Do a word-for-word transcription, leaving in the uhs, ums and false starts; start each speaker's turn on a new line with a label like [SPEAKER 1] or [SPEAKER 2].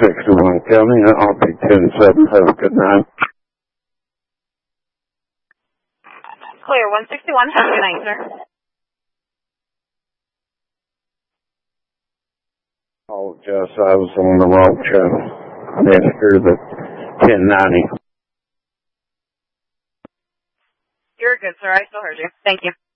[SPEAKER 1] sixty-one County, R P ten seven. Have a good night.
[SPEAKER 2] Clear, one sixty-one. Have a good night, sir.
[SPEAKER 1] Oh, just I was on the wrong channel. I didn't hear the ten ninety.
[SPEAKER 2] You're good, sir. I still heard you. Thank you.